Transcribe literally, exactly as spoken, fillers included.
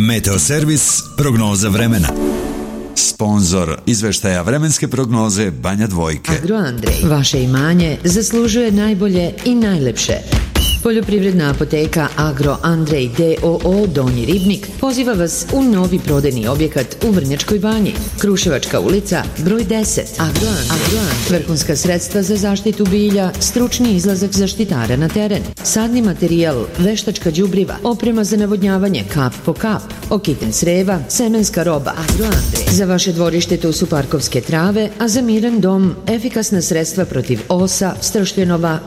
Meteoservis prognoza vremena. Sponzor izveštaja vremenske prognoze Banja Dvojke. Agro Andrej, vaše imanje zaslužuje najbolje i najlepše. Poljoprivredna apoteka Agro Andrej D O O Donji Ribnik poziva vas u novi prodajni objekat u Vrnjačkoj Banji. Kruševačka ulica, broj deset. Agro Andrej. Vrhunska sredstva za zaštitu bilja, stručni izlazak zaštitara na teren, sadni materijal, veštačka đubriva, oprema za navodnjavanje kap po kap, okiten sreva, semenska roba. Agro Andrej. Za vaše dvorište tu su parkovske trave, a za miran dom efikasna sredstva protiv osa, stršljenova,